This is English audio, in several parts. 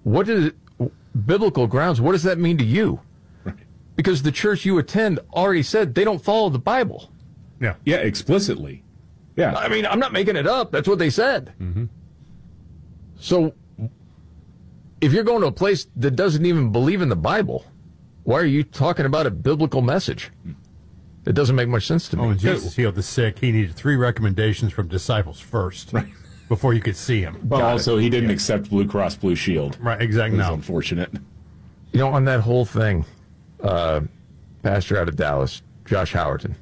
what is biblical grounds? What does that mean to you? Right. Because the church you attend already said they don't follow the Bible. Yeah. Yeah, explicitly. Yeah. I mean, I'm not making it up. That's what they said. Mm-hmm. So if you're going to a place that doesn't even believe in the Bible, why are you talking about a biblical message? It doesn't make much sense to me. Oh, when Jesus healed the sick, he needed 3 recommendations from disciples first, Right, before you could see him. But also, he didn't accept Blue Cross Blue Shield. Right, exactly. It was No. unfortunate. You know, on that whole thing, pastor out of Dallas, Josh Howerton,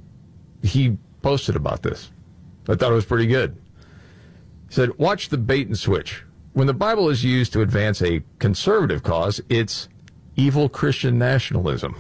he posted about this. I thought it was pretty good. He said, watch the bait and switch. When the Bible is used to advance a conservative cause, it's evil Christian nationalism.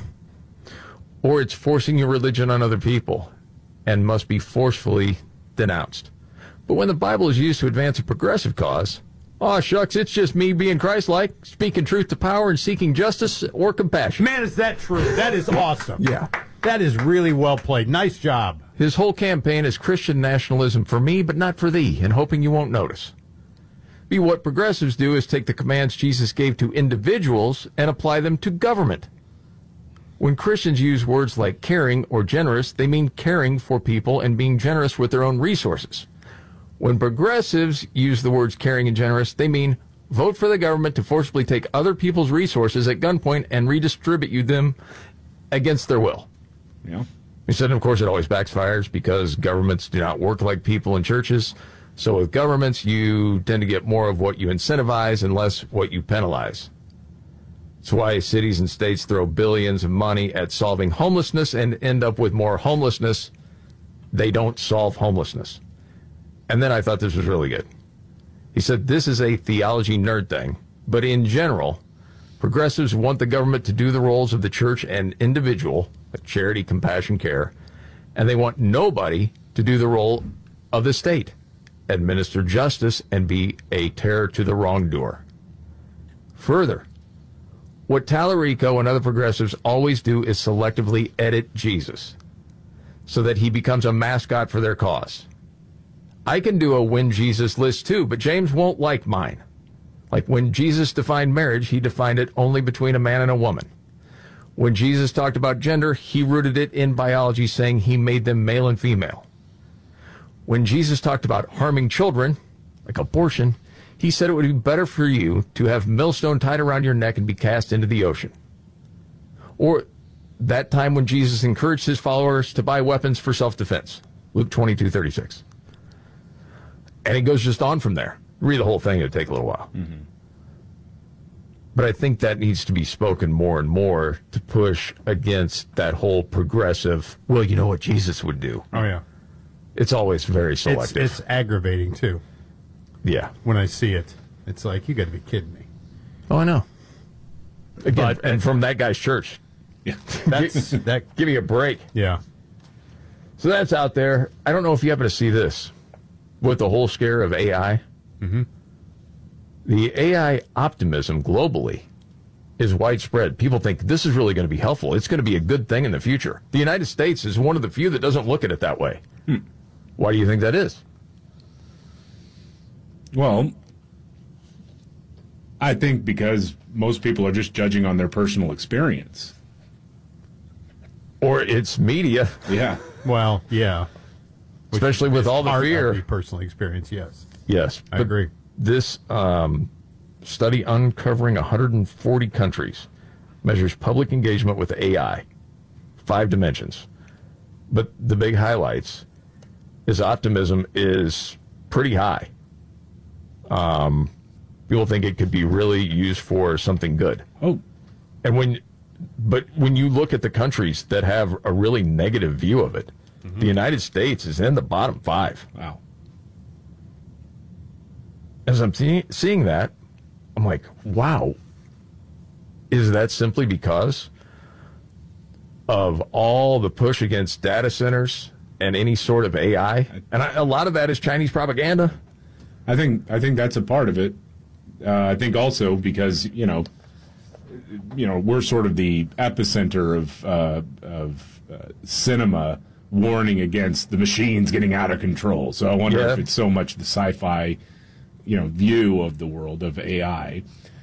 Or it's forcing your religion on other people and must be forcefully denounced. But when the Bible is used to advance a progressive cause, oh, shucks, it's just me being Christ-like, speaking truth to power and seeking justice or compassion. Man, is that true? That is awesome. Yeah. That is really well played. Nice job. His whole campaign is Christian nationalism for me, but not for thee, and hoping you won't notice. Be what progressives do is take the commands Jesus gave to individuals and apply them to government. When Christians use words like caring or generous, they mean caring for people and being generous with their own resources. When progressives use the words caring and generous, they mean vote for the government to forcibly take other people's resources at gunpoint and redistribute them against their will. Yeah. He said, of course, it always backfires because governments do not work like people in churches. So with governments, you tend to get more of what you incentivize and less what you penalize. That's why cities and states throw billions of money at solving homelessness and end up with more homelessness. They don't solve homelessness. And then I thought this was really good. He said, this is a theology nerd thing, but in general, progressives want the government to do the roles of the church and individual, like charity, compassion, care, and they want nobody to do the role of the state, administer justice, and be a terror to the wrongdoer. Further, what Tallarico and other progressives always do is selectively edit Jesus so that he becomes a mascot for their cause. I can do a When Jesus list too, but James won't like mine. Like when Jesus defined marriage, he defined it only between a man and a woman. When Jesus talked about gender, he rooted it in biology, saying he made them male and female. When Jesus talked about harming children, like abortion, he said it would be better for you to have millstone tied around your neck and be cast into the ocean. Or that time when Jesus encouraged his followers to buy weapons for self-defense, Luke 22:36. And it goes just on from there. Read the whole thing, it would take a little while. Mm-hmm. But I think that needs to be spoken more and more to push against that whole progressive, well, you know what Jesus would do. Oh, yeah. It's always very selective. It's aggravating, too. Yeah. When I see it, it's like, you got to be kidding me. Oh, I know. Again, and from that guy's church. Yeah. Give me a break. Yeah. So that's out there. I don't know if you happen to see this with the whole scare of AI. Mm-hmm. The AI optimism globally is widespread. People think this is really going to be helpful. It's going to be a good thing in the future. The United States is one of the few that doesn't look at it that way. Why do you think that is? Well, I think because most people are just judging on their personal experience. Or it's media. Yeah. Well, yeah. Especially with all the fear. Every personal experience, yes. Yes. I agree. This study uncovering 140 countries measures public engagement with AI, 5 dimensions. But the big highlights is optimism is pretty high. People think it could be really used for something good. Oh. And when you look at the countries that have a really negative view of it, the United States is in the bottom 5. Wow. As I'm seeing that, I'm like, wow. Is that simply because of all the push against data centers and any sort of AI? And a lot of that is Chinese propaganda. I think that's a part of it. I think also because we're sort of the epicenter of cinema warning against the machines getting out of control. So I wonder if it's so much the sci-fi, view of the world of AI.